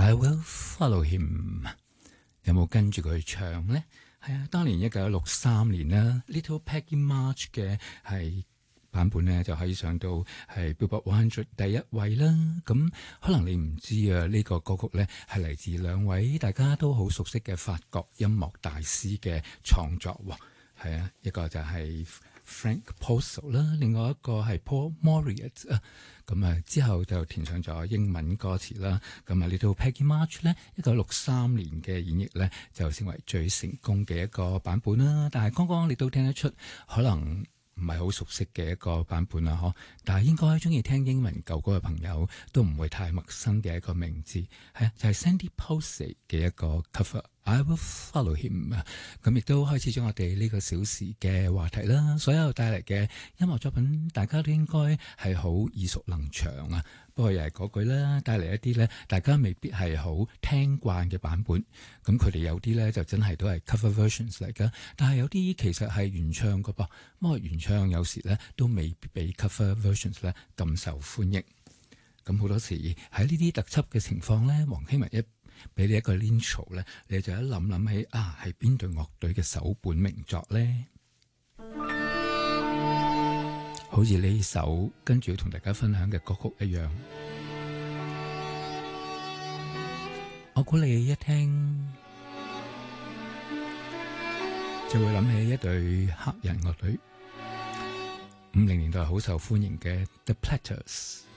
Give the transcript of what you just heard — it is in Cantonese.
I will follow him， 有冇跟住佢唱呢？係啊，當年1963年啦 ，Little Peggy March 嘅係版本呢，就可以上到係 Billboard 100第一位啦。咁可能你唔知啊，呢個歌曲呢係嚟自兩位大家都好熟悉嘅法國音樂大師嘅創作喎。係啊，一個就係Frank Posel 啦，另外一個係 Paul Mauriat 啊。咁啊之後就填上咗英文歌詞啦。咁啊呢套 Peggy March 咧，1963年嘅演繹咧就成為最成功嘅一個版本啦。但係剛剛你都聽得出，可能唔係好熟悉嘅一個版本啦，嗬！但係應該中意聽英文舊歌嘅朋友都唔會太陌生嘅一個名字，係啊，就係 Sandy Posey 嘅一個 cover。I will follow him 啊！咁亦都開始咗我哋呢個小時嘅話題啦。所有帶嚟嘅音樂作品，大家都應該係好耳熟能詳啊。不過又係嗰句啦，帶嚟一啲咧，大家未必係好聽慣嘅版本。咁佢哋有啲咧就真係都係 cover versions 嚟噶，但係有啲其實係原唱噶噃。咁原唱有時咧都未必比 cover versions 咧咁受歡迎。咁好多時喺呢啲特輯嘅情況咧，黃希文一俾你一個 intro 咧，你就一諗起係邊隊樂隊嘅首本名作咧？好似呢首跟住要同大家分享嘅歌曲一樣，我估你一聽就會諗起一隊黑人樂隊，50年代好受歡迎嘅 The Platters。